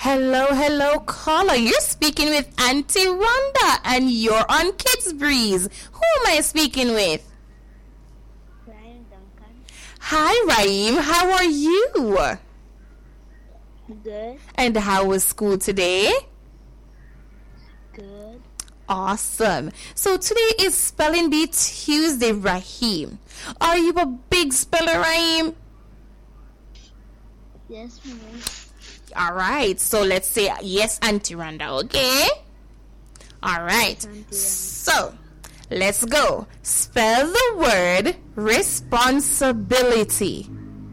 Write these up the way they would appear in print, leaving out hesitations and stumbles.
Hello, hello, caller. You're speaking with Auntie Rhonda, and you're on Kids Breeze. Who am I speaking with? Ryan Duncan. Hi, Raheem. How are you? Good. And how was school today? Good. Awesome. So today is Spelling Bee Tuesday, Raheem. Are you a big speller, Raheem? Yes, ma'am. All right. So let's say yes, Auntie Rhonda, okay? All right. So let's go. Spell the word responsibility.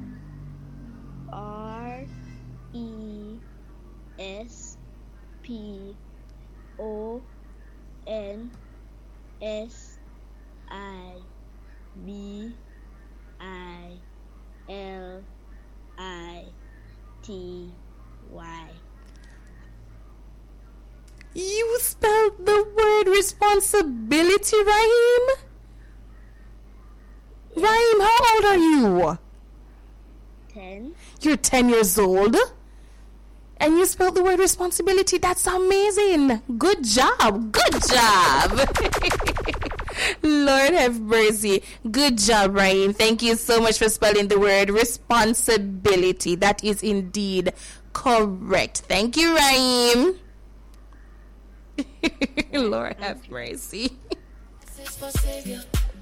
Responsibility. You spelled the word responsibility, Raheem? Raheem, how old are you? 10. You're 10 years old? And you spelled the word responsibility. That's amazing. Good job. Good job. Lord have mercy. Good job, Raheem. Thank you so much for spelling the word responsibility. That is indeed correct. Thank you, Raheem. Lord have mercy. S is for Savior.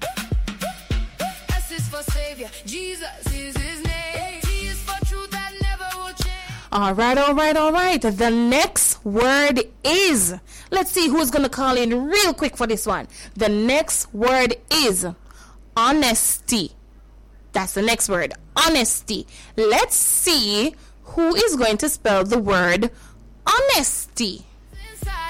S is for Savior. Jesus is his name. T is for truth that never will change. All right. The next word is, let's see who's going to call in real quick for this one. The next word is honesty. That's the next word, honesty. Let's see who is going to spell the word honesty.